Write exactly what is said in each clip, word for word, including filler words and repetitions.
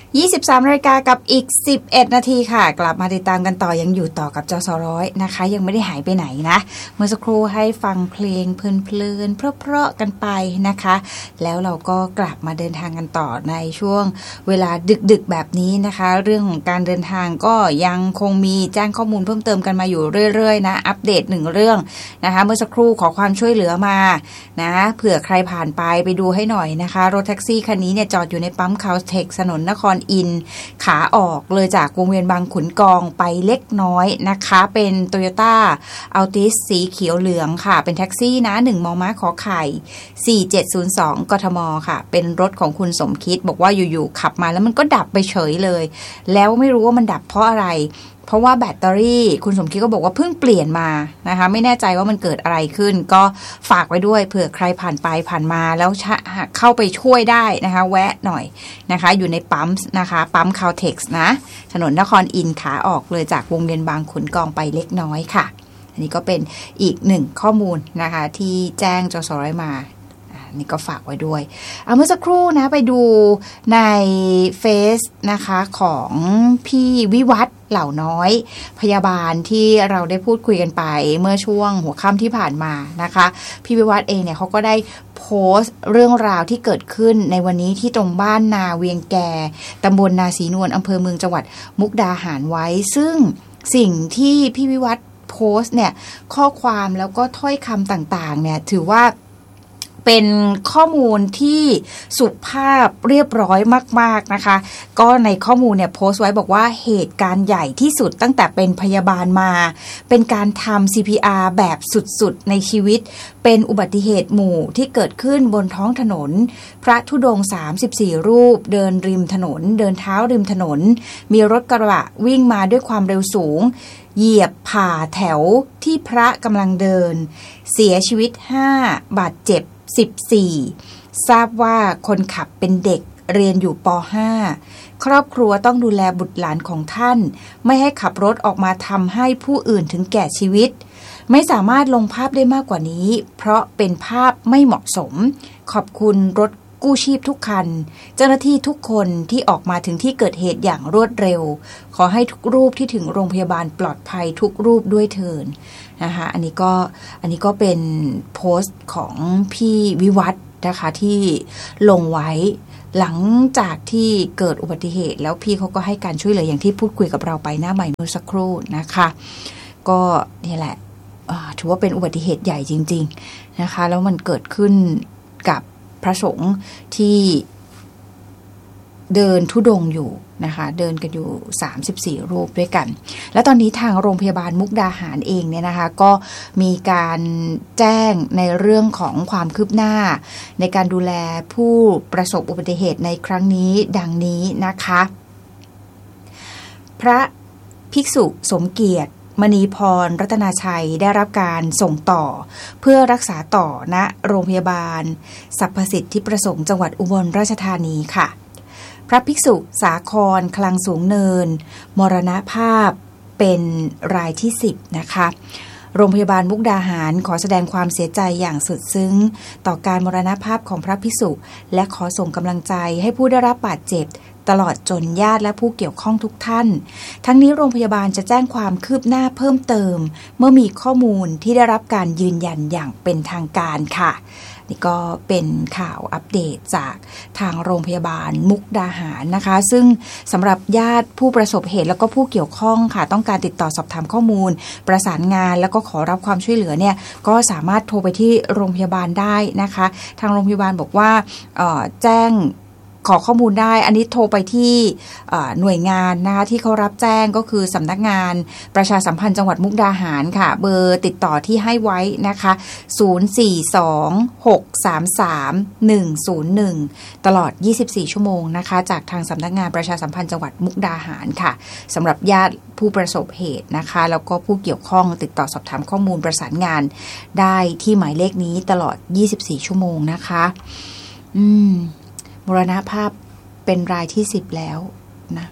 ยี่สิบสามนาฬิกากับอีกสิบเอ็ดนาทีค่ะกลับมาติดตามกันต่อยังอยู่ต่อกับจสร้อยนะคะยังไม่ได้หายไปไหนนะเมื่อสักครู่ให้ฟังเพลงเพลินๆเพราะๆกันไปนะคะแล้วเราก็กลับมาเดินทางกันต่อในช่วงเวลาดึกๆแบบนี้นะคะเรื่องของการเดินทางก็ยังคงมีแจ้งข้อมูลเพิ่มเติมกันมาอยู่เรื่อยๆนะอัปเดตหนึ่งเรื่องนะคะเมื่อสักครู่ขอความช่วยเหลือมานะเผื่อใครผ่านไปไปดูให้หน่อยนะคะรถแท็กซี่คันนี้เนี่ยจอดอยู่ในปั๊มคาวเทคถนนนครอินทร์ขาออกเลยจากวงเวียนบางขุนกองไปเล็กน้อยนะคะเป็น Toyota Altis สีเขียวเหลืองค่ะเป็นแท็กซี่นะหนึ่งมมขอไข่สี่เจ็ดศูนย์สองกทมค่ะเป็นรถของคุณสมคิดบอกว่าอยู่ๆขับมาแล้วมันก็ดับไปเฉยเลยแล้วไม่รู้ว่ามันดับเพราะอะไรเพราะว่าแบตเตอรี่คุณสมคิดก็บอกว่าเพิ่งเปลี่ยนมานะคะไม่แน่ใจว่ามันเกิดอะไรขึ้นก็ฝากไว้ด้วยเผื่อใครผ่านไปผ่านมาแล้วเข้าไปช่วยได้นะคะแวะหน่อยนะคะอยู่ในปั๊มนะคะปั๊มคาวเท็กซ์นะถนนนครอินทร์ขาออกเลยจากวงเวียนบางขุนกองไปเล็กน้อยค่ะอันนี้ก็เป็นอีกหนึ่งข้อมูลนะคะที่แจ้งจสร้อยมานี่ก็ฝากไว้ด้วยเอาเมื่อสักครู่นะไปดูในเฟซนะคะของพี่วิวัฒน์เหล่าน้อยพยาบาลที่เราได้พูดคุยกันไปเมื่อช่วงหัวค่ำที่ผ่านมานะคะพี่วิวัฒน์เองเนี่ยเขาก็ได้โพสต์เรื่องราวที่เกิดขึ้นในวันนี้ที่ตรงบ้านนาเวียงแก่ตำบลนาศรีนวลอำเภอเมืองจังหวัดมุกดาหารไว้ซึ่งสิ่งที่พี่วิวัฒน์โพสต์เนี่ยข้อความแล้วก็ถ้อยคำต่างๆเนี่ยถือว่าเป็นข้อมูลที่สุภาพเรียบร้อยมากๆนะคะก็ในข้อมูลเนี่ยโพสต์ไว้บอกว่าเหตุการณ์ใหญ่ที่สุดตั้งแต่เป็นพยาบาลมาเป็นการทำ ซี พี อาร์ แบบสุดๆในชีวิตเป็นอุบัติเหตุหมู่ที่เกิดขึ้นบนท้องถนนพระธุดงค์สามสิบสี่รูปเดินริมถนนเดินเท้าริมถนนมีรถกระบะวิ่งมาด้วยความเร็วสูงเหยียบผ่าแถวที่พระกำลังเดินเสียชีวิตห้าบาดเจ็บสิบสี่ทราบว่าคนขับเป็นเด็กเรียนอยู่ป ห้า ครอบครัวต้องดูแลบุตรหลานของท่านไม่ให้ขับรถออกมาทำให้ผู้อื่นถึงแก่ชีวิตไม่สามารถลงภาพได้มากกว่านี้เพราะเป็นภาพไม่เหมาะสมขอบคุณรถกู้ชีพทุกคันเจ้าหน้าที่ทุกคนที่ออกมาถึงที่เกิดเหตุอย่างรวดเร็วขอให้ทุกรูปที่ถึงโรงพยาบาลปลอดภัยทุกรูปด้วยเถิดนะคะอันนี้ก็อันนี้ก็เป็นโพสต์ของพี่วิวัฒน์นะคะที่ลงไว้หลังจากที่เกิดอุบัติเหตุแล้วพี่เขาก็ให้การช่วยเหลืออย่างที่พูดคุยกับเราไปหน้าใหม่เมื่อสักครู่นะคะก็นี่แหละถือว่าเป็นอุบัติเหตุใหญ่จริงๆนะคะแล้วมันเกิดขึ้นกับพระสงฆ์ที่เดินธุดงค์อยู่นะคะเดินกันอยู่สามสิบสี่รูปด้วยกันและตอนนี้ทางโรงพยาบาลมุกดาหารเองเนี่ยนะคะก็มีการแจ้งในเรื่องของความคืบหน้าในการดูแลผู้ประสบอุบัติเหตุในครั้งนี้ดังนี้นะคะพระภิกษุสมเกียรติมณีพรรัตนาชัยได้รับการส่งต่อเพื่อรักษาต่อณโรงพยาบาลสรรพสิทธิประสงค์จังหวัดอุบลราชธานีค่ะพระภิกษุสาครคลังสูงเนินมรณภาพเป็นรายที่สิบนะคะโรงพยาบาลมุกดาหารขอแสดงความเสียใจอย่างสุดซึ้งต่อการมรณภาพของพระภิกษุและขอส่งกำลังใจให้ผู้ได้รับบาดเจ็บตลอดจนญาติและผู้เกี่ยวข้องทุกท่านทั้งนี้โรงพยาบาลจะแจ้งความคืบหน้าเพิ่มเติมเมื่อมีข้อมูลที่ได้รับการยืนยันอย่างเป็นทางการค่ะนี่ก็เป็นข่าวอัปเดตจากทางโรงพยาบาลมุกดาหารนะคะซึ่งสำหรับญาติผู้ประสบเหตุแล้วก็ผู้เกี่ยวข้องค่ะต้องการติดต่อสอบถามข้อมูลประสานงานแล้วก็ขอรับความช่วยเหลือเนี่ยก็สามารถโทรไปที่โรงพยาบาลได้นะคะทางโรงพยาบาลบอกว่าเอ่อแจ้งขอข้อมูลได้อันนี้โทรไปที่หน่วยงานนะคะที่เขารับแจ้งก็คือสำนักงานประชาสัมพันธ์จังหวัดมุกดาหารค่ะเบอร์ติดต่อที่ให้ไว้นะคะศูนย์ สี่ สอง หก สาม สาม หนึ่ง ศูนย์ หนึ่งตลอดยี่สิบสี่ชั่วโมงนะคะจากทางสำนักงานประชาสัมพันธ์จังหวัดมุกดาหารค่ะสำหรับญาติผู้ประสบเหตุนะคะแล้วก็ผู้เกี่ยวข้องติดต่อสอบถามข้อมูลประสานงานได้ที่หมายเลขนี้ตลอดยี่สิบสี่ชั่วโมงนะคะอืมมรณภาพเป็นรายที่สิบแล้วนะ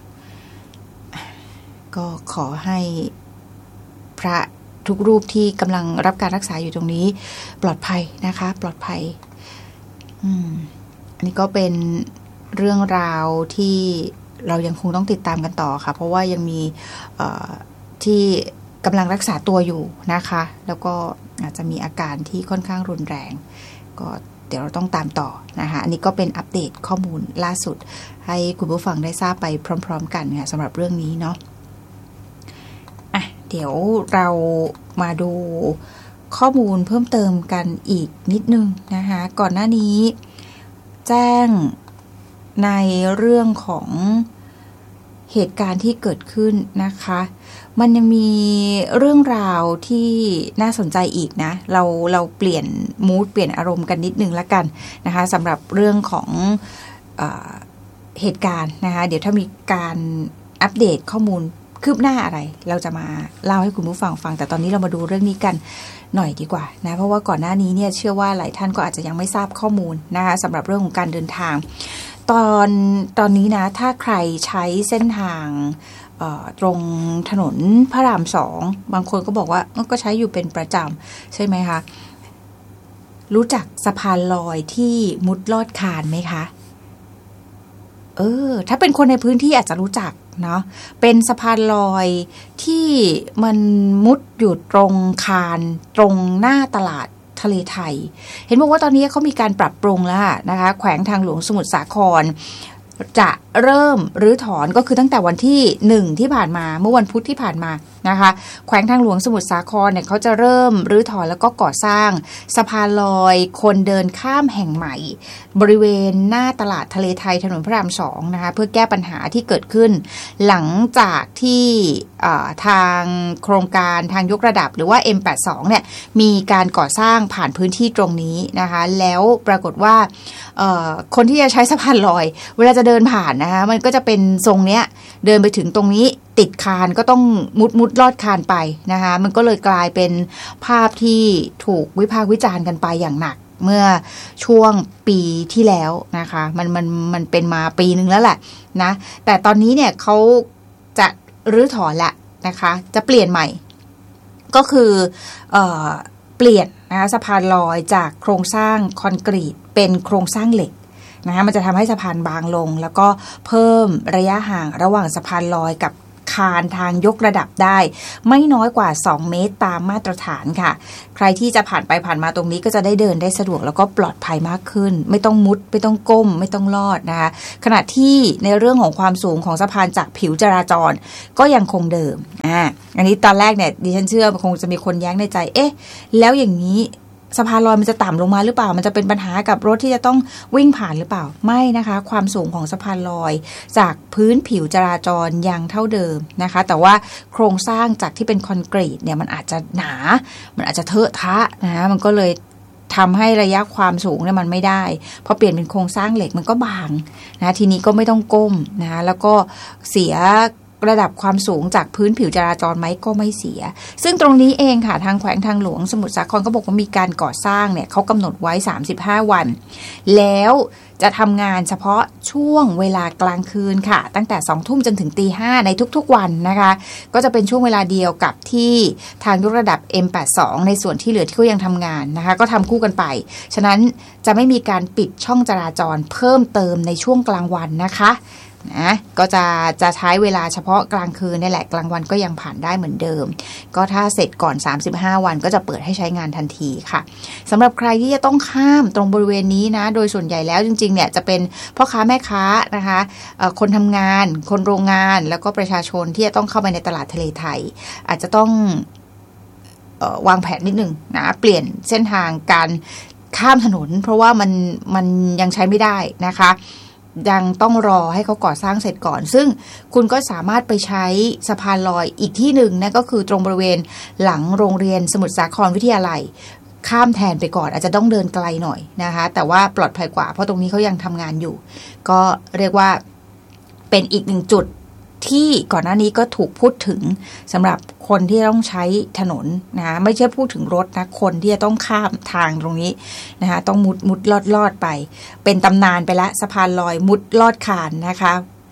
ก็ขอให้พระทุกรูปที่กำลังรับการรักษาอยู่ตรงนี้ปลอดภัยนะคะปลอดภัยอืมอันนี้ก็เป็นเรื่องราวที่เรายังคงต้องติดตามกันต่อค่ะเพราะว่ายังมีที่กำลังรักษาตัวอยู่นะคะแล้วก็อาจจะมีอาการที่ค่อนข้างรุนแรงก็เดี๋ยวเราต้องตามต่อนะคะอันนี้ก็เป็นอัปเดตข้อมูลล่าสุดให้คุณผู้ฟังได้ทราบไปพร้อมๆกันค่ะสำหรับเรื่องนี้เนาะอ่ะเดี๋ยวเรามาดูข้อมูลเพิ่มเติมกันอีกนิดนึงนะคะก่อนหน้านี้แจ้งในเรื่องของเหตุการณ์ที่เกิดขึ้นนะคะมันยังมีเรื่องราวที่น่าสนใจอีกนะเราเราเปลี่ยนมูดเปลี่ยนอารมณ์กันนิดนึงละกันนะคะสำหรับเรื่องของเอ่อเหตุการณ์นะคะเดี๋ยวถ้ามีการอัปเดตข้อมูลคืบหน้าอะไรเราจะมาเล่าให้คุณผู้ฟังฟังแต่ตอนนี้เรามาดูเรื่องนี้กันหน่อยดีกว่านะเพราะว่าก่อนหน้านี้เนี่ยเชื่อว่าหลายท่านก็อาจจะยังไม่ทราบข้อมูลนะคะสำหรับเรื่องของการเดินทางตอนตอนนี้นะถ้าใครใช้เส้นทางตรงถนนพระรามสองบางคนก็บอกว่าก็ใช้อยู่เป็นประจำใช่ไหมคะรู้จักสะพานลอยที่มุดลอดคานไหมคะเออถ้าเป็นคนในพื้นที่อาจจะรู้จักเนาะเป็นสะพานลอยที่มันมุดอยู่ตรงคานตรงหน้าตลาดทะเลไทยเห็นบอกว่าตอนนี้เขามีการปรับปรุงแล้วนะคะแขวงทางหลวงสมุทรสาครจะเริ่มรื้อถอนก็คือตั้งแต่วันที่หนึ่งที่ผ่านมาเมื่อวันพุธที่ผ่านมานะคะแขวงทางหลวงสมุทรสาครเนี่ยเขาจะเริ่มรื้อถอนแล้วก็ก่อสร้างสะพานลอยคนเดินข้ามแห่งใหม่บริเวณหน้าตลาดทะเลไทยถนนพระรามสองนะคะเพื่อแก้ปัญหาที่เกิดขึ้นหลังจากที่ทางโครงการทางยกระดับหรือว่า เอ็ม แปดสิบสอง เนี่ยมีการก่อสร้างผ่านพื้นที่ตรงนี้นะคะแล้วปรากฏว่าคนที่จะใช้สะพานลอยเวลาจะเดินผ่านนะคะมันก็จะเป็นทรงเนี้ยเดินไปถึงตรงนี้ติดคานก็ต้องมุดมุดลอดคานไปนะคะมันก็เลยกลายเป็นภาพที่ถูกวิพากษ์วิจารณ์กันไปอย่างหนักเมื่อช่วงปีที่แล้วนะคะมันมันมันเป็นมาปีนึงแล้วแหละนะแต่ตอนนี้เนี่ยเขาจะรื้อถอนละนะคะจะเปลี่ยนใหม่ก็คือเอ่อเปลี่ยนนะคะสะพานลอยจากโครงสร้างคอนกรีตเป็นโครงสร้างเหล็กนะคะมันจะทำให้สะพานบางลงแล้วก็เพิ่มระยะห่างระหว่างสะพานลอยกับคานทางยกระดับได้ไม่น้อยกว่าสองเมตรตามมาตรฐานค่ะใครที่จะผ่านไปผ่านมาตรงนี้ก็จะได้เดินได้สะดวกแล้วก็ปลอดภัยมากขึ้นไม่ต้องมุดไม่ต้องก้มไม่ต้องลอดนะคะขณะที่ในเรื่องของความสูงของสะพานจากผิวจราจรก็ยังคงเดิมอ่าอันนี้ตอนแรกเนี่ยดิฉันเชื่อคงจะมีคนแย้งในใจเอ๊ะแล้วอย่างนี้สะพานลอยมันจะต่ำลงมาหรือเปล่ามันจะเป็นปัญหากับรถที่จะต้องวิ่งผ่านหรือเปล่าไม่นะคะความสูงของสะพานลอยจากพื้นผิวจราจรยังเท่าเดิมนะคะแต่ว่าโครงสร้างจากที่เป็นคอนกรีตเนี่ยมันอาจจะหนามันอาจจะเทอะทะนะมันก็เลยทำให้ระยะความสูงเนี่ยมันไม่ได้พอเปลี่ยนเป็นโครงสร้างเหล็กมันก็บางนะทีนี้ก็ไม่ต้องก้มนะแล้วก็เสียระดับความสูงจากพื้นผิวจราจรไหมก็ไม่เสียซึ่งตรงนี้เองค่ะทางแขวงทางหลวงสมุทรสาครก็บอกว่ามีการก่อสร้างเนี่ยเขากำหนดไว้สามสิบห้าวันแล้วจะทำงานเฉพาะช่วงเวลากลางคืนค่ะตั้งแต่สองทุ่มจนถึงตีห้าในทุกๆวันนะคะก็จะเป็นช่วงเวลาเดียวกับที่ทางยกระดับ เอ็ม แปดสิบสอง ในส่วนที่เหลือที่เขายังทำงานนะคะก็ทำคู่กันไปฉะนั้นจะไม่มีการปิดช่องจราจรเพิ่มเติมในช่วงกลางวันนะคะนะก็จะจะใช้เวลาเฉพาะกลางคืนนี่แหละกลางวันก็ยังผ่านได้เหมือนเดิมก็ถ้าเสร็จก่อนสามสิบห้าวันก็จะเปิดให้ใช้งานทันทีค่ะสำหรับใครที่จะต้องข้ามตรงบริเวณนี้นะโดยส่วนใหญ่แล้วจริงๆเนี่ยจะเป็นพ่อค้าแม่ค้านะคะคนทำงานคนโรงงานแล้วก็ประชาชนที่จะต้องเข้าไปในตลาดทะเลไทยอาจจะต้องเอ่อวางแผนนิดนึงนะเปลี่ยนเส้นทางการข้ามถนนเพราะว่ามันมันยังใช้ไม่ได้นะคะยังต้องรอให้เขาก่อสร้างเสร็จก่อนซึ่งคุณก็สามารถไปใช้สะพานลอยอีกที่หนึ่งนะก็คือตรงบริเวณหลังโรงเรียนสมุทรสาครวิทยาลัยข้ามแทนไปก่อนอาจจะต้องเดินไกลหน่อยนะคะแต่ว่าปลอดภัยกว่าเพราะตรงนี้เขายังทำงานอยู่ก็เรียกว่าเป็นอีกหนึ่งจุดที่ก่อนหน้านี้ก็ถูกพูดถึงสำหรับคนที่ต้องใช้ถนนนะไม่ใช่พูดถึงรถนะคนที่จะต้องข้ามทางตรงนี้นะคะต้องมุดมุดลอดลอดไปเป็นตำนานไปละสะพานลอยมุดลอดคานนะคะ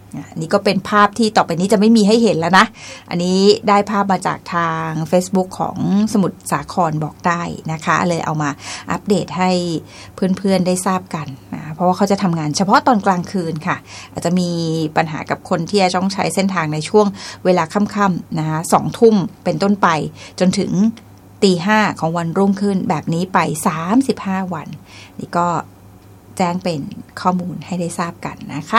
นี่ก็เป็นภาพที่ต่อไปนี้จะไม่มีให้เห็นแล้วนะอันนี้ได้ภาพมาจากทาง Facebook ของสมุทรสาครบอกได้นะคะเลยเอามาอัปเดตให้เพื่อนๆได้ทราบกันนะเพราะว่าเขาจะทำงานเฉพาะตอนกลางคืนค่ะอาจจะมีปัญหากับคนที่จะต้องใช้เส้นทางในช่วงเวลาค่ำๆนะคะสองทุ่มเป็นต้นไปจนถึงตีห้าของวันรุ่งขึ้นแบบนี้ไปสามสิบห้าวันนี่ก็แจ้งเป็นข้อมูลให้ได้ทราบกันนะคะ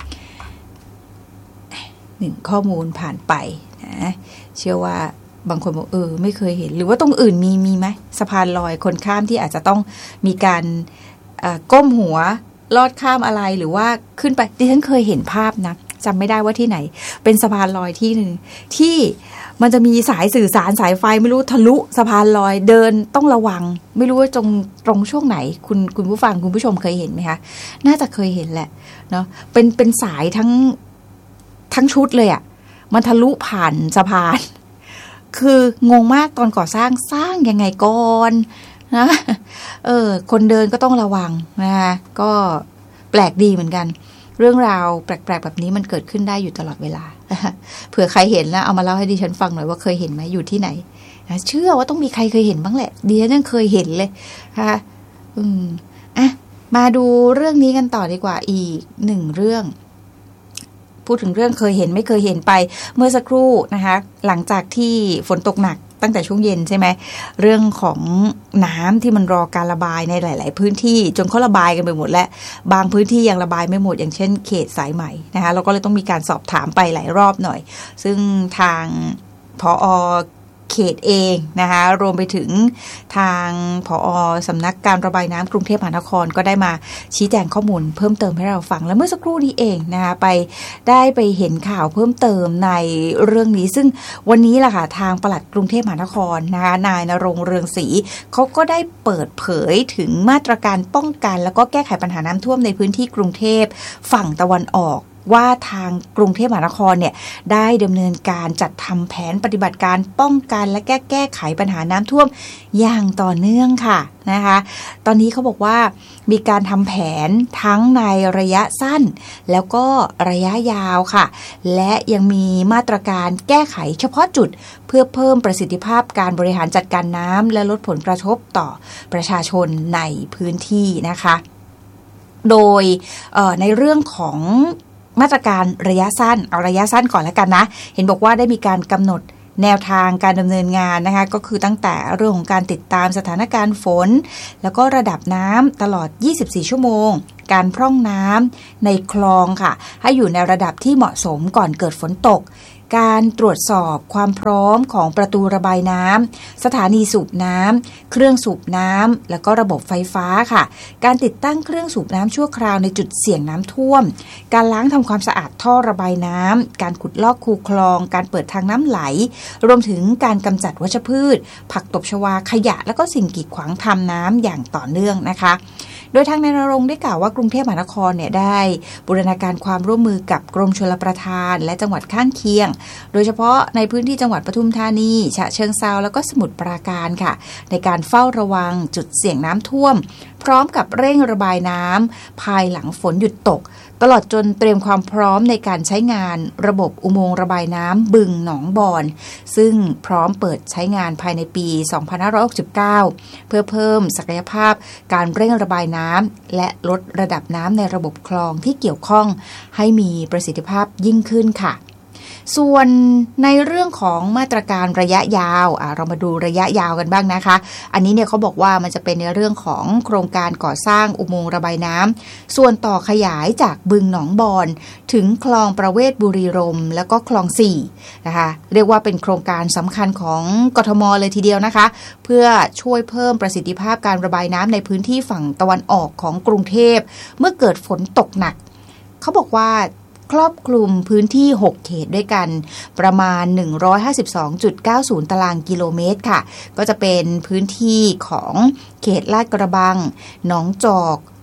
หนึ่งข้อมูลผ่านไปนะเชื่อว่าบางคนบอกเออไม่เคยเห็นหรือว่าตรงอื่นมีมีไหมสะพานลอยคนข้ามที่อาจจะต้องมีการก้มหัวลอดข้ามอะไรหรือว่าขึ้นไปดิฉันเคยเห็นภาพนะจำไม่ได้ว่าที่ไหนเป็นสะพานลอยที่หนึ่งที่มันจะมีสายสื่อสารสายไฟไม่รู้ทะลุสะพานลอยเดินต้องระวังไม่รู้ว่าตรงตรงช่วงไหนคุณคุณผู้ฟังคุณผู้ชมเคยเห็นไหมคะน่าจะเคยเห็นแหละเนาะเป็นเป็นสายทั้งทั้งชุดเลยอะ่ะมันทะลุผ่านสะพานคืองงมากตอนก่อสร้างสร้างยังไงก่อนนะเออคนเดินก็ต้องระวังนะคะก็แปลกดีเหมือนกันเรื่องราวแปลกๆแบบนี้มันเกิดขึ้นได้อยู่ตลอดเวลาเผื่อใครเห็นแล้วเอามาเล่าให้ดิฉันฟังหน่อยว่าเคยเห็นไหมอยู่ที่ไหนนะเชื่อว่าต้องมีใครเคยเห็นบ้างแหละดิฉันยังเคยเห็นเลยนะคะอืมอ่ะมาดูเรื่องนี้กันต่อดีกว่าอีกหนึ่งเรื่องพูดถึงเรื่องเคยเห็นไม่เคยเห็นไปเมื่อสักครู่นะคะหลังจากที่ฝนตกหนักตั้งแต่ช่วงเย็นใช่ไหมเรื่องของน้ำที่มันรอการระบายในหลายๆพื้นที่จนเขาระบายกันไปหมดแล้วบางพื้นที่ยังระบายไม่หมดอย่างเช่นเขตสายไหมนะคะเราก็เลยต้องมีการสอบถามไปหลายรอบหน่อยซึ่งทางผอ.เขตเองนะคะรวมไปถึงทางผอ.สำนักการระบายน้ำกรุงเทพมหานครก็ได้มาชี้แจงข้อมูลเพิ่มเติมให้เราฟังและเมื่อสักครู่นี้เองนะคะไปได้ไปเห็นข่าวเพิ่มเติมในเรื่องนี้ซึ่งวันนี้ล่ะค่ะทางปลัดกรุงเทพมหานครนะคะนายณรงค์เรืองศรีเขาก็ได้เปิดเผยถึงมาตรการป้องกันแล้วก็แก้ไขปัญหาน้ำท่วมในพื้นที่กรุงเทพฝั่งตะวันออกว่าทางกรุงเทพมหานครเนี่ยได้ดำเนินการจัดทำแผนปฏิบัติการป้องกันและแก้แก้ไขปัญหาน้ำท่วมอย่างต่อเนื่องค่ะนะคะตอนนี้เขาบอกว่ามีการทำแผนทั้งในระยะสั้นแล้วก็ระยะยาวค่ะและยังมีมาตรการแก้ไขเฉพาะจุดเพื่อเพิ่มประสิทธิภาพการบริหารจัดการน้ำและลดผลกระทบต่อประชาชนในพื้นที่นะคะโดยเอ่อในเรื่องของมาตรการระยะสั้นเอาระยะสั้นก่อนแล้วกันนะเห็นบอกว่าได้มีการกำหนดแนวทางการดำเนินงานนะคะก็คือตั้งแต่เรื่องของการติดตามสถานการณ์ฝนแล้วก็ระดับน้ำตลอดยี่สิบสี่ชั่วโมงการพร่องน้ำในคลองค่ะให้อยู่ในระดับที่เหมาะสมก่อนเกิดฝนตกการตรวจสอบความพร้อมของประตูระบายน้ำสถานีสูบน้ำเครื่องสูบน้ำแล้วก็ระบบไฟฟ้าค่ะการติดตั้งเครื่องสูบน้ำชั่วคราวในจุดเสี่ยงน้ำท่วมการล้างทำความสะอาดท่อระบายน้ำการขุดลอกคูคลองการเปิดทางน้ำไหลรวมถึงการกำจัดวัชพืชผักตบชวาขยะแล้วก็สิ่งกีดขวางทางน้ำอย่างต่อเนื่องนะคะโดยทางนายณรงค์ได้กล่าวว่ากรุงเทพมหานครเนี่ยได้บูรณาการความร่วมมือกับกรมชลประทานและจังหวัดข้างเคียงโดยเฉพาะในพื้นที่จังหวัดปทุมธานีฉะเชิงเทราแล้วก็สมุทรปราการค่ะในการเฝ้าระวังจุดเสี่ยงน้ำท่วมพร้อมกับเร่งระบายน้ำภายหลังฝนหยุดตกตลอดจนเตรียมความพร้อมในการใช้งานระบบอุโมงค์ระบายน้ำบึงหนองบอนซึ่งพร้อมเปิดใช้งานภายในปีสองพันห้าร้อยหกสิบเก้าเพื่อเพิ่มศักยภาพการเร่งระบายน้ำและลดระดับน้ำในระบบคลองที่เกี่ยวข้องให้มีประสิทธิภาพยิ่งขึ้นค่ะส่วนในเรื่องของมาตรการระยะยาวอ่ะเรามาดูระยะยาวกันบ้างนะคะอันนี้เนี่ยเขาบอกว่ามันจะเป็นในเรื่องของโครงการก่อสร้างอุโมงค์ระบายน้ำส่วนต่อขยายจากบึงหนองบอนถึงคลองประเวศบุรีรมย์แล้วก็คลองสี่นะคะเรียกว่าเป็นโครงการสำคัญของกทมเลยทีเดียวนะคะเพื่อช่วยเพิ่มประสิทธิภาพการระบายน้ำในพื้นที่ฝั่งตะวันออกของกรุงเทพเมื่อเกิดฝนตกหนักเขาบอกว่าครอบคลุมพื้นที่หกเขตด้วยกันประมาณ หนึ่งร้อยห้าสิบสองจุดเก้าศูนย์ ตารางกิโลเมตรค่ะก็จะเป็นพื้นที่ของเขตลาดกระบังหนองจอก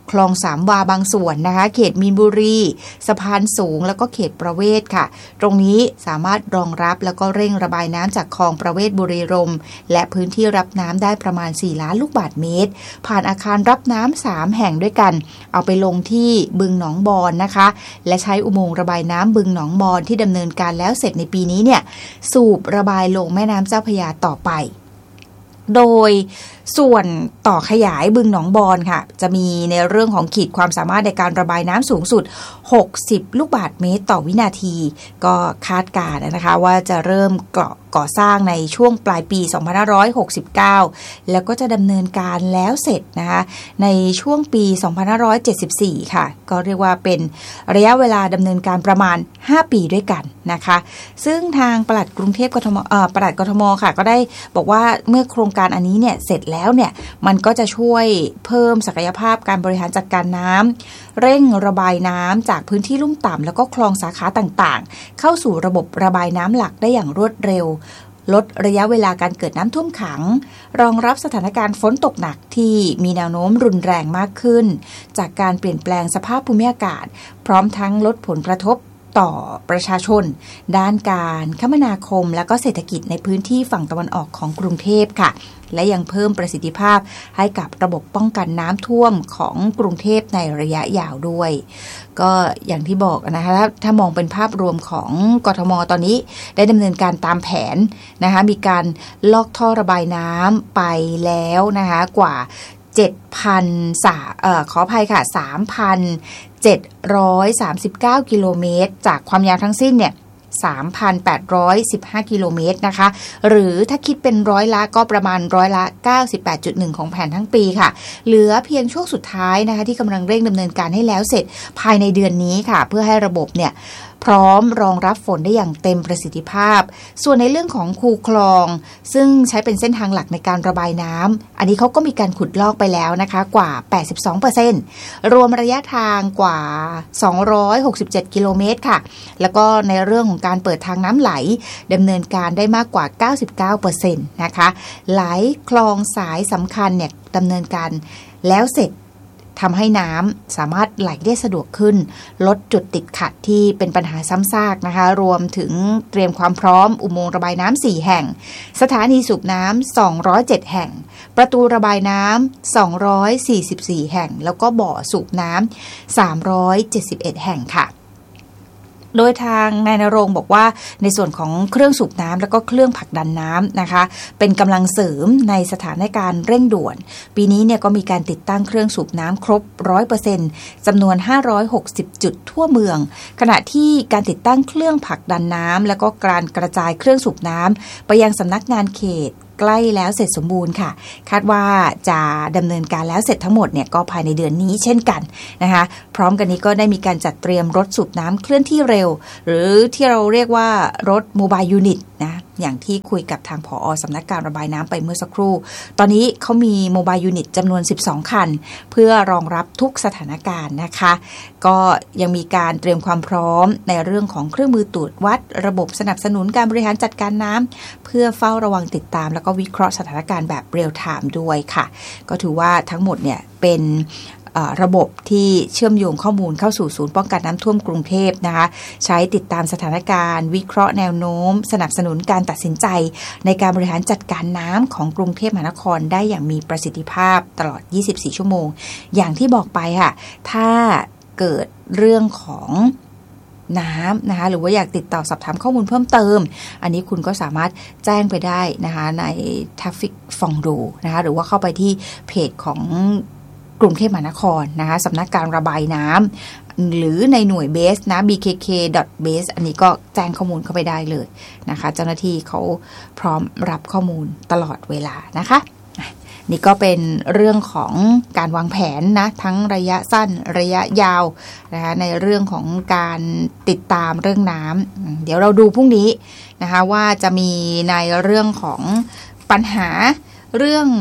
คลองสามวาบางส่วนนะคะเขตมีนบุรีสะพานสูงแล้วก็เขตประเวศค่ะตรงนี้สามารถรองรับแล้วก็เร่งระบายน้ำจากคลองประเวศบุรีรมย์และพื้นที่รับน้ำได้ประมาณสี่ล้านลูกบาศก์เมตรผ่านอาคารรับน้ำสามแห่งด้วยกันเอาไปลงที่บึงหนองบอนนะคะและใช้อุโมงค์ระบายน้ำบึงหนองบอนที่ดำเนินการแล้วเสร็จในปีนี้เนี่ยสูบระบายลงแม่น้ำเจ้าพระยาต่อไปโดยส่วนต่อขยายบึงหนองบอนค่ะจะมีในเรื่องของขีดความสามารถในการระบายน้ำสูงสุดหกสิบลูกบาศก์เมตรต่อวินาทีก็คาดการณ์นะคะว่าจะเริ่มก่อก่อสร้างในช่วงปลายปีสองพันห้าร้อยหกสิบเก้าแล้วก็จะดำเนินการแล้วเสร็จนะคะในช่วงปีสองพันห้าร้อยเจ็ดสิบสี่ค่ะก็เรียกว่าเป็นระยะเวลาดำเนินการประมาณห้าปีด้วยกันนะคะซึ่งทางปลัดกรุงเทพกทมเอ่อปลัดกทมค่ะก็ได้บอกว่าเมื่อโครงการอันนี้เนี่ยเสร็จแล้วเนี่ยมันก็จะช่วยเพิ่มศักยภาพการบริหารจัดการน้ำเร่งระบายน้ำจากพื้นที่ลุ่มต่ำแล้วก็คลองสาขาต่างๆเข้าสู่ระบบระบายน้ำหลักได้อย่างรวดเร็วลดระยะเวลาการเกิดน้ำท่วมขังรองรับสถานการณ์ฝนตกหนักที่มีแนวโน้มรุนแรงมากขึ้นจากการเปลี่ยนแปลงสภาพภูมิอากาศพร้อมทั้งลดผลกระทบต่อประชาชนด้านการคมนาคมและก็เศรษฐกิจในพื้นที่ฝั่งตะวันออกของกรุงเทพค่ะและยังเพิ่มประสิทธิภาพให้กับระบบป้องกันน้ำท่วมของกรุงเทพในระยะยาวด้วยก็อย่างที่บอกนะคะถ้ามองเป็นภาพรวมของกทมตอนนี้ได้ดำเนินการตามแผนนะคะมีการลอกท่อระบายน้ำไปแล้วนะคะกว่าเจ็ดพัน เอ่อขออภัยค่ะ สามพันเจ็ดร้อยสามสิบเก้า กิโลเมตรจากความยาวทั้งสิ้นเนี่ย สามพันแปดร้อยสิบห้า กิโลเมตรนะคะหรือถ้าคิดเป็นร้อยละก็ประมาณร้อยละ เก้าสิบแปดจุดหนึ่ง ของแผนทั้งปีค่ะเหลือเพียงช่วงสุดท้ายนะคะที่กำลังเร่งดำเนินการให้แล้วเสร็จภายในเดือนนี้ค่ะเพื่อให้ระบบเนี่ยพร้อมรองรับฝนได้อย่างเต็มประสิทธิภาพส่วนในเรื่องของคูคลองซึ่งใช้เป็นเส้นทางหลักในการระบายน้ำอันนี้เขาก็มีการขุดลอกไปแล้วนะคะกว่า แปดสิบสองเปอร์เซ็นต์ รวมระยะทางกว่าสองร้อยหกสิบเจ็ดกิโลเมตรค่ะแล้วก็ในเรื่องของการเปิดทางน้ำไหลดำเนินการได้มากกว่า เก้าสิบเก้าเปอร์เซ็นต์ นะคะหลายคลองสายสำคัญเนี่ยดำเนินการแล้วเสร็จทำให้น้ำสามารถไหลได้สะดวกขึ้นลดจุดติดขัดที่เป็นปัญหาซ้ำซากนะคะรวมถึงเตรียมความพร้อมอุโมงค์ระบายน้ำสี่แห่งสถานีสูบน้ำสองร้อยเจ็ดแห่งประตูระบายน้ำสองร้อยสี่สิบสี่แห่งแล้วก็บ่อสูบน้ำสามร้อยเจ็ดสิบเอ็ดแห่งค่ะโดยทางนายณรงค์บอกว่าในส่วนของเครื่องสูบน้ำแล้วก็เครื่องผลักดันน้ำนะคะเป็นกำลังเสริมในสถานการณ์เร่งด่วนปีนี้เนี่ยก็มีการติดตั้งเครื่องสูบน้ำครบ ร้อยเปอร์เซ็นต์ จำนวนห้าร้อยหกสิบจุดทั่วเมืองขณะที่การติดตั้งเครื่องผลักดันน้ำแล้วก็การกระจายเครื่องสูบน้ำไปยังสำนักงานเขตใกล้แล้วเสร็จสมบูรณ์ค่ะคาดว่าจะดำเนินการแล้วเสร็จทั้งหมดเนี่ยก็ภายในเดือนนี้เช่นกันนะคะพร้อมกันนี้ก็ได้มีการจัดเตรียมรถสูบน้ำเคลื่อนที่เร็วหรือที่เราเรียกว่ารถโมบายยูนิตนะอย่างที่คุยกับทางผอ.สำนักการระบายน้ำไปเมื่อสักครู่ตอนนี้เขามีโมบายยูนิตจำนวนสิบสองคันเพื่อรองรับทุกสถานการณ์นะคะก็ยังมีการเตรียมความพร้อมในเรื่องของเครื่องมือตรวจวัดระบบสนับสนุนการบริหารจัดการน้ำเพื่อเฝ้าระวังติดตามแล้วก็วิเคราะห์สถานการณ์แบบเรียลไทม์ด้วยค่ะก็ถือว่าทั้งหมดเนี่ยเป็นระบบที่เชื่อมโยงข้อมูลเข้าสู่ศูนย์ป้องกันน้ำท่วมกรุงเทพนะคะใช้ติดตามสถานการณ์วิเคราะห์แนวโน้มสนับสนุนการตัดสินใจในการบริหารจัดการน้ำของกรุงเทพมหานครได้อย่างมีประสิทธิภาพตลอดยี่สิบสี่ชั่วโมงอย่างที่บอกไปค่ะถ้าเกิดเรื่องของน้ำนะคะหรือว่าอยากติดต่อสอบถามข้อมูลเพิ่มเติมอันนี้คุณก็สามารถแจ้งไปได้นะคะใน Traffic Fondo นะคะหรือว่าเข้าไปที่เพจของกรุงเทพมหานครนะคะสำนักการระบายน้ำหรือในหน่วยเบสนะ บี เค เค ดอท เบส อันนี้ก็แจ้งข้อมูลเข้าไปได้เลยนะคะเจ้าหน้าที่เขาพร้อมรับข้อมูลตลอดเวลานะคะนี่ก็เป็นเรื่องของการวางแผนนะทั้งระยะสั้นระยะยาวนะคะในเรื่องของการติดตามเรื่องน้ำเดี๋ยวเราดูพรุ่งนี้นะคะว่าจะมีในเรื่องของปัญหาเรื่อง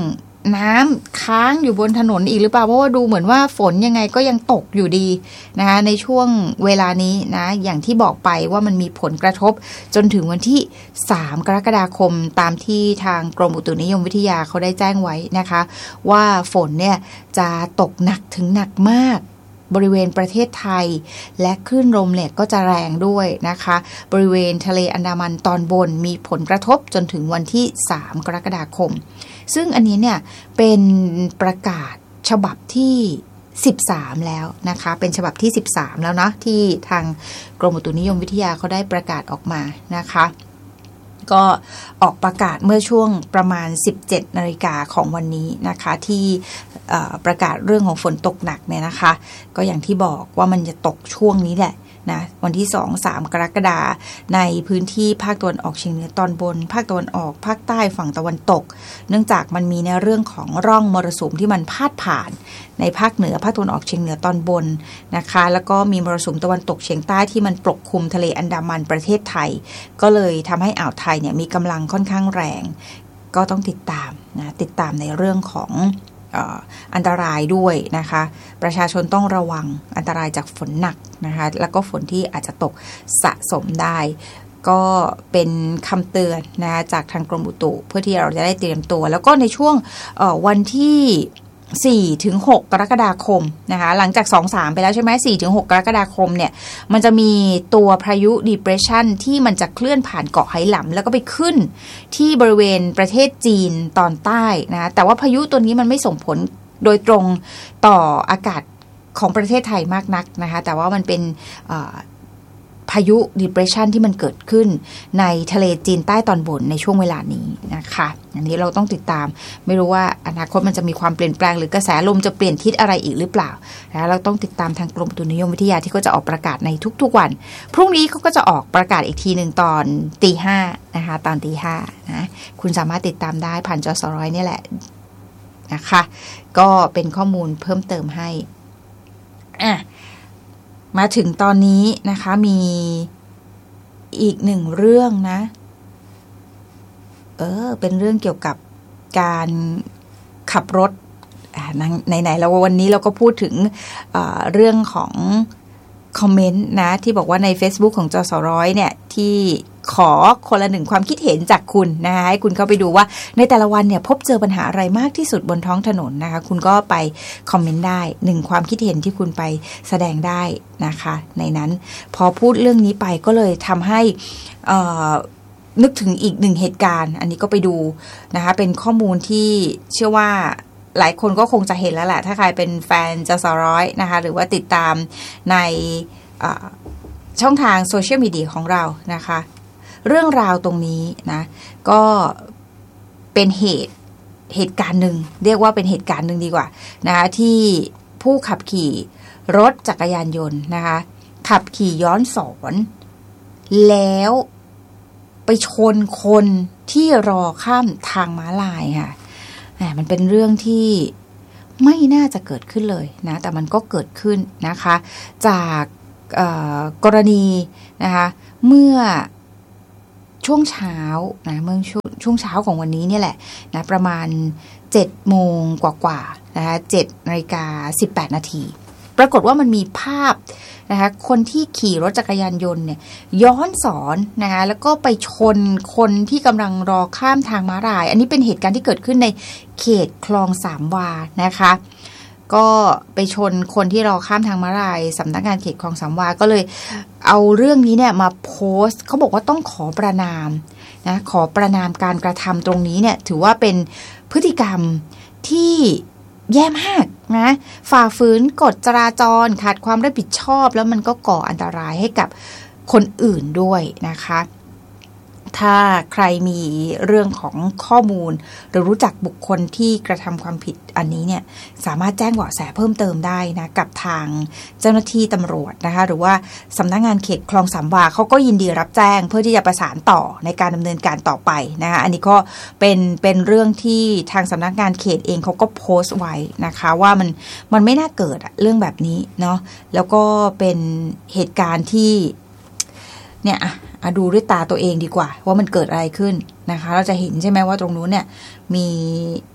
น้ำค้างอยู่บนถนนอีกหรือเปล่าเพราะว่าดูเหมือนว่าฝนยังไงก็ยังตกอยู่ดีนะคะในช่วงเวลานี้นะอย่างที่บอกไปว่ามันมีผลกระทบจนถึงวันที่สามกรกฎาคมตามที่ทางกรมอุตุนิยมวิทยาเขาได้แจ้งไว้นะคะว่าฝนเนี่ยจะตกหนักถึงหนักมากบริเวณประเทศไทยและคลื่นลมเนี่ยก็จะแรงด้วยนะคะบริเวณทะเลอันดามันตอนบนมีผลกระทบจนถึงวันที่สามกรกฎาคมซึ่งอันนี้เนี่ยเป็นประกาศฉบับที่สิบสามแล้วนะคะเป็นฉบับที่สิบสามแล้วนะที่ทางกรมอุตุนิยมวิทยาเขาได้ประกาศออกมานะคะก็ออกประกาศเมื่อช่วงประมาณสิบเจ็ดนาฬิกาของวันนี้นะคะที่ประกาศเรื่องของฝนตกหนักเนี่ยนะคะก็อย่างที่บอกว่ามันจะตกช่วงนี้แหละนะวันที่ สองถึงสาม กรกฎาคมในพื้นที่ภาคตะวันออกเฉียงเหนือตอนบนภาคตะวันออกภาคใต้ฝั่งตะวันตกเนื่องจากมันมีในเรื่องของร่องมรสุมที่มันพาดผ่านในภาคเหนือภาคตะวันออกเฉียงเหนือตอนบนนะคะแล้วก็มีมรสุมตะวันตกเฉียงใต้ที่มันปกคลุมทะเลอันดามันประเทศไทยก็เลยทำให้อ่าวไทยเนี่ยมีกำลังค่อนข้างแรงก็ต้องติดตามนะติดตามในเรื่องของอันตรายด้วยนะคะประชาชนต้องระวังอันตรายจากฝนหนักนะคะแล้วก็ฝนที่อาจจะตกสะสมได้ก็เป็นคำเตือนนะจากทางกรมอุตุเพื่อที่เราจะได้เตรียมตัวแล้วก็ในช่วงวันที่สี่ถึงหกกรกฎาคมนะคะหลังจาก สองถึงสาม ไปแล้วใช่ไหม สี่ถึงหก กรกฎาคมเนี่ยมันจะมีตัวพายุ depression ที่มันจะเคลื่อนผ่านเกาะไหหลำแล้วก็ไปขึ้นที่บริเวณประเทศจีนตอนใต้นะแต่ว่าพายุตัวนี้มันไม่ส่งผลโดยตรงต่ออากาศของประเทศไทยมากนักนะคะแต่ว่ามันเป็นพายุ depression ที่มันเกิดขึ้นในทะเลจีนใต้ตอนบนในช่วงเวลานี้นะคะอันนี้เราต้องติดตามไม่รู้ว่าอนาคตมันจะมีความเปลี่ยนแปลงหรือกระแสลมจะเปลี่ยนทิศอะไรอีกหรือเปล่านะเราต้องติดตามทางกรมอุตุนิยมวิทยาที่เขาจะออกประกาศในทุกๆวันพรุ่งนี้เขาก็จะออกประกาศอีกทีหนึ่งตอนตีห้านะคะตอนตีห้านะคุณสามารถติดตามได้ผ่านจสร้อยนี่แหละนะคะก็เป็นข้อมูลเพิ่มเติมให้อ่ะมาถึงตอนนี้นะคะมีอีกหนึ่งเรื่องนะเออเป็นเรื่องเกี่ยวกับการขับรถไหนๆแล้ววันนี้เราก็พูดถึงเอ่อเรื่องของคอมเมนต์นะที่บอกว่าใน Facebook ของจสร้อยเนี่ยที่ขอคนละหนึ่งความคิดเห็นจากคุณนะคะให้คุณเข้าไปดูว่าในแต่ละวันเนี่ยพบเจอปัญหาอะไรมากที่สุดบนท้องถนนนะคะคุณก็ไปคอมเมนต์ได้หนึ่งความคิดเห็นที่คุณไปแสดงได้นะคะในนั้นพอพูดเรื่องนี้ไปก็เลยทำให้เอ่อนึกถึงอีกหนึ่งเหตุการณ์อันนี้ก็ไปดูนะคะเป็นข้อมูลที่เชื่อว่าหลายคนก็คงจะเห็นแล้วแหละถ้าใครเป็นแฟนจสร้อยนะคะหรือว่าติดตามในช่องทางโซเชียลมีเดียของเรานะคะเรื่องราวตรงนี้นะก็เป็นเหตุเหตุการณ์หนึ่งเรียกว่าเป็นเหตุการณ์หนึ่งดีกว่านะคะที่ผู้ขับขี่รถจักรยานยนต์นะคะขับขี่ย้อนสอนแล้วไปชนคนที่รอข้ามทางม้าลายค่ะมันเป็นเรื่องที่ไม่น่าจะเกิดขึ้นเลยนะแต่มันก็เกิดขึ้นนะคะจากกรณีนะคะเมื่อช่วงเช้านะเมื่อช่วงช่วงเช้าของวันนี้เนี่ยแหละนะประมาณเจ็ดโมงกว่าๆนะคะเจ็ดนาฬิกาสิบแปดนาทีปรากฏว่ามันมีภาพนะคะคนที่ขี่รถจักรยานยนต์เนี่ยย้อนสอนนะคะแล้วก็ไปชนคนที่กำลังรอข้ามทางม้าลายอันนี้เป็นเหตุการณ์ที่เกิดขึ้นในเขตคลองสามวานะคะก็ไปชนคนที่รอข้ามทางม้าลายสำนักงานเขตคลองสามวาก็เลยเอาเรื่องนี้เนี่ยมาโพสต์เขาบอกว่าต้องขอประณามนะขอประณามการกระทำตรงนี้เนี่ยถือว่าเป็นพฤติกรรมที่แย่มากนะฝ่าฝืนกฎจราจรขาดความรับผิดชอบแล้วมันก็ก่ออันตรายให้กับคนอื่นด้วยนะคะถ้าใครมีเรื่องของข้อมูลหรือรู้จักบุคคลที่กระทำความผิดอันนี้เนี่ยสามารถแจ้งเบาะแสเพิ่มเติมได้นะกับทางเจ้าหน้าที่ตำรวจนะคะหรือว่าสำนักงานเขตคลองสามวาเขาก็ยินดีรับแจ้งเพื่อที่จะประสานต่อในการดำเนินการต่อไปนะคะอันนี้ก็เป็นเป็นเรื่องที่ทางสำนักงานเขตเองเขาก็โพสต์ไว้นะคะว่ามันมันไม่น่าเกิดเรื่องแบบนี้เนาะแล้วก็เป็นเหตุการณ์ที่เนี่ยอะดูด้วยตาตัวเองดีกว่าว่ามันเกิดอะไรขึ้นนะคะเราจะเห็นใช่ไหมว่าตรงนู้นเนี่ยมี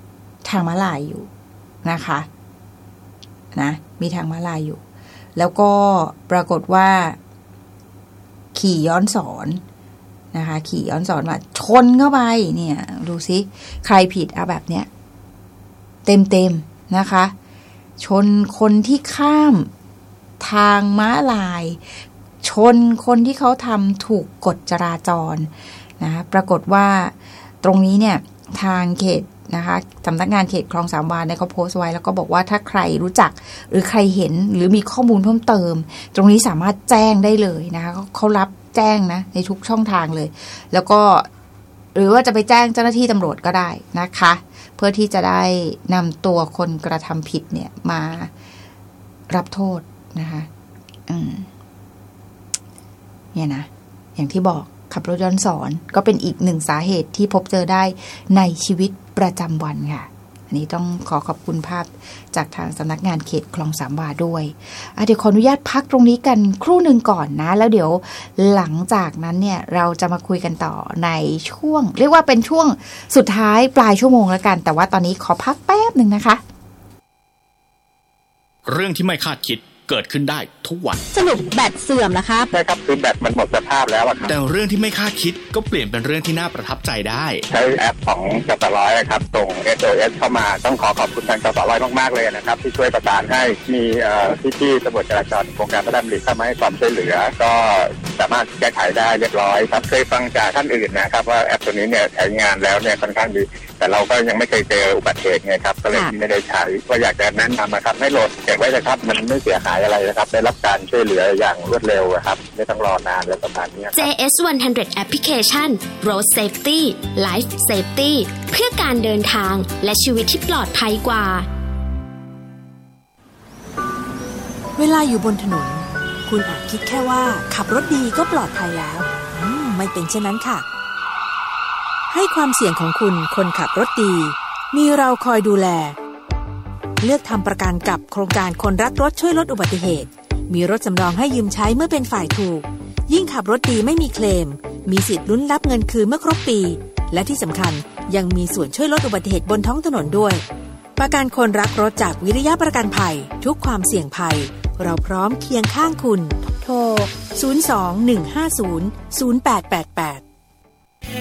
ทางม้าลายอยู่นะคะนะมีทางม้าลายอยู่แล้วก็ปรากฏว่าขี่ย้อนสอนนะคะขี่ย้อนสอนมาชนเข้าไปเนี่ยดูสิใครผิดเอาแบบเนี้ยเต็มๆนะคะชนคนที่ข้ามทางม้าลายชนคนที่เขาทำถูกกฎจราจรนะปรากฏว่าตรงนี้เนี่ยทางเขตนะคะสำนักงานเขตคลองสามวาเนี่ยเขาโพสต์ไว้แล้วก็บอกว่าถ้าใครรู้จักหรือใครเห็นหรือมีข้อมูลเพิ่มเติมตรงนี้สามารถแจ้งได้เลยนะคะเขารับแจ้งนะในทุกช่องทางเลยแล้วก็หรือว่าจะไปแจ้งเจ้าหน้าที่ตำรวจก็ได้นะคะเพื่อที่จะได้นำตัวคนกระทำผิดเนี่ยมารับโทษนะคะอืมเนี่ยนะอย่างที่บอกขับรถย้อนสอนก็เป็นอีกหนึ่งสาเหตุที่พบเจอได้ในชีวิตประจำวันค่ะอันนี้ต้องขอขอบคุณภาพจากทางสำนักงานเขตคลองสามวาด้วยเดี๋ยวขออนุญาตพักตรงนี้กันครู่หนึ่งก่อนนะแล้วเดี๋ยวหลังจากนั้นเนี่ยเราจะมาคุยกันต่อในช่วงเรียกว่าเป็นช่วงสุดท้ายปลายชั่วโมงแล้วกันแต่ว่าตอนนี้ขอพักแป๊บหนึ่งนะคะเรื่องที่ไม่คาดคิดเกิดขึ้นได้ทุกวันสรุปแบตเสื่อมแล้วครับใช่ครับคือแบตมันหมดสภาพแล้วครับแต่เรื่องที่ไม่คาดคิดก็เปลี่ยนเป็นเรื่องที่น่าประทับใจได้ใช้แอปของจสร้อยครับส่ง เอส โอ เอส เข้ามาต้องขอขอบคุณทางจสร้อยมากๆเลยนะครับที่ช่วยประสานให้มีพี่ๆตำรวจจราจรโครงการพระราชดำริเข้ามาให้ความช่วยเหลือก็สามารถแก้ไขได้เรียบร้อยครับเคยฟังจากท่านอื่นนะครับว่าแอปตัวนี้เนี่ยใช้งานแล้วเนี่ยค่อนข้างดีแต่เราก็ยังไม่เคยเจออุบัติเหตุไงครับก็เลยไม่ได้ใช้ก็อยากจะแนะนำนะครับให้โหลดเก็บไว้เลยครับมันไม่เสียหายอะไรนะครับได้รับการช่วยเหลืออย่างรวดเร็วครับไม่ต้องรอนานและประมาณนี้เจ เอส หนึ่งร้อย Application Road Safety Life Safety เพื่อการเดินทางและชีวิตที่ปลอดภัยกว่าเวลาอยู่บนถนนคุณอาจคิดแค่ว่าขับรถดีก็ปลอดภัยแล้วอืมไม่เป็นเช่นนั้นค่ะให้ความเสี่ยงของคุณคนขับรถดีมีเราคอยดูแลเลือกทำประกันกับโครงการคนรักรถช่วยลดอุบัติเหตุมีรถจำลองให้ยืมใช้เมื่อเป็นฝ่ายถูกยิ่งขับรถดีไม่มีเคลมมีสิทธิ์ลุ้นรับเงินคืนเมื่อครบปีและที่สำคัญยังมีส่วนช่วยลดอุบัติเหตุบนท้องถนนด้วยประกันคนรักรถจากวิริยะประกันภัยทุกความเสี่ยงภัยเราพร้อมเคียงข้างคุณโทรศูนย์ สอง หนึ่ง ห้า ศูนย์ ศูนย์ แปด แปด แปด